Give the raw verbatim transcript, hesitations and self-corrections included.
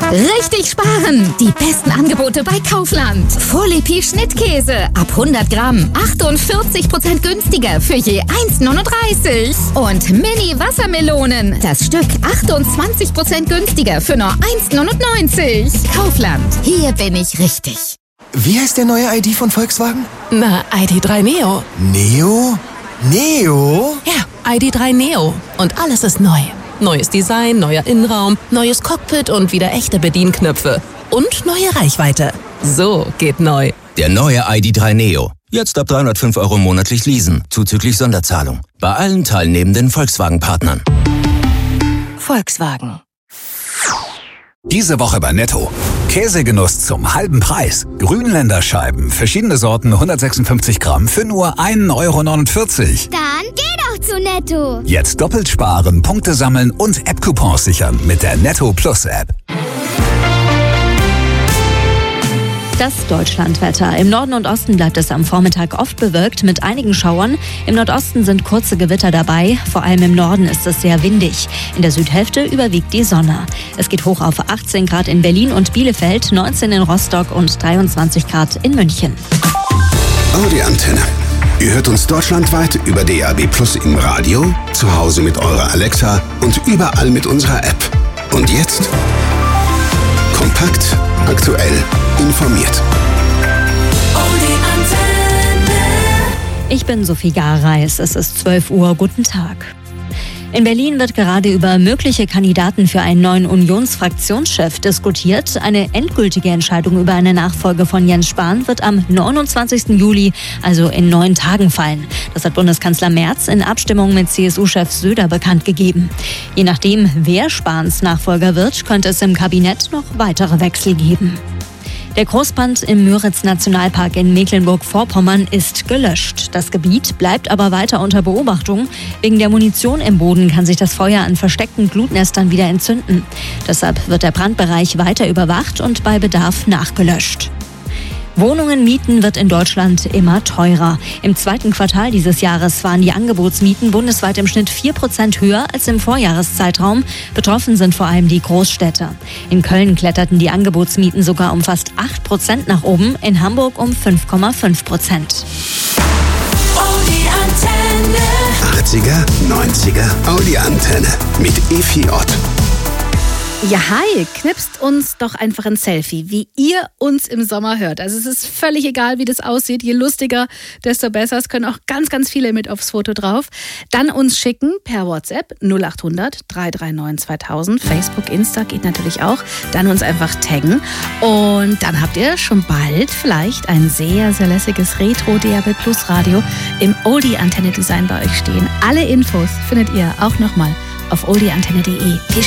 Richtig sparen! Die besten Angebote bei Kaufland. Folie Schnittkäse ab hundert Gramm. achtundvierzig Prozent günstiger für je eins neununddreißig. Und Mini-Wassermelonen. Das Stück achtundzwanzig Prozent günstiger für nur eins neunundneunzig. Kaufland. Hier bin ich richtig. Wie heißt der neue I D von Volkswagen? Na, I D drei Neo. Neo? Neo? Ja, I D drei Neo. Und alles ist neu. Neues Design, neuer Innenraum, neues Cockpit und wieder echte Bedienknöpfe. Und neue Reichweite. So geht neu. Der neue I D drei Neo. Jetzt ab dreihundertfünf Euro monatlich leasen, zuzüglich Sonderzahlung. Bei allen teilnehmenden Volkswagen-Partnern. Volkswagen. Diese Woche bei Netto. Käsegenuss zum halben Preis. Grünländer Scheiben, verschiedene Sorten, hundertsechsundfünfzig Gramm für nur ein Euro neunundvierzig. Dann geh doch zu Netto. Jetzt doppelt sparen, Punkte sammeln und App-Coupons sichern mit der Netto Plus App. Das Deutschlandwetter. Im Norden und Osten bleibt es am Vormittag oft bewölkt mit einigen Schauern. Im Nordosten sind kurze Gewitter dabei. Vor allem im Norden ist es sehr windig. In der Südhälfte überwiegt die Sonne. Es geht hoch auf achtzehn Grad in Berlin und Bielefeld, neunzehn in Rostock und dreiundzwanzig Grad in München. Audi Antenne. Ihr hört uns deutschlandweit über D A B Plus im Radio, zu Hause mit eurer Alexa und überall mit unserer App. Und jetzt? Kompakt, aktuell, informiert. Ich bin Sophie Gareis. Es ist zwölf Uhr. Guten Tag. In Berlin wird gerade über mögliche Kandidaten für einen neuen Unionsfraktionschef diskutiert. Eine endgültige Entscheidung über eine Nachfolge von Jens Spahn wird am neunundzwanzigsten Juli, also in neun Tagen fallen. Das hat Bundeskanzler Merz in Abstimmung mit C S U-Chef Söder bekannt gegeben. Je nachdem, wer Spahns Nachfolger wird, könnte es im Kabinett noch weitere Wechsel geben. Der Großbrand im Müritz-Nationalpark in Mecklenburg-Vorpommern ist gelöscht. Das Gebiet bleibt aber weiter unter Beobachtung. Wegen der Munition im Boden kann sich das Feuer an versteckten Glutnestern wieder entzünden. Deshalb wird der Brandbereich weiter überwacht und bei Bedarf nachgelöscht. Wohnungen mieten wird in Deutschland immer teurer. Im zweiten Quartal dieses Jahres waren die Angebotsmieten bundesweit im Schnitt vier Prozent höher als im Vorjahreszeitraum. Betroffen sind vor allem die Großstädte. In Köln kletterten die Angebotsmieten sogar um fast acht Prozent nach oben, in Hamburg um fünf Komma fünf Prozent. Audi Antenne. achtziger, neunziger Audi Antenne mit Effi Ott. Ja, hi, knipst uns doch einfach ein Selfie, wie ihr uns im Sommer hört. Also es ist völlig egal, wie das aussieht. Je lustiger, desto besser. Es können auch ganz, ganz viele mit aufs Foto drauf. Dann uns schicken per WhatsApp null acht hundert drei drei neun zweitausend. Facebook, Insta geht natürlich auch. Dann uns einfach taggen. Und dann habt ihr schon bald vielleicht ein sehr, sehr lässiges Retro-D A B Plus Radio im Oldie-Antenne-Design bei euch stehen. Alle Infos findet ihr auch nochmal auf oldie antenne punkt de. Viel Spaß!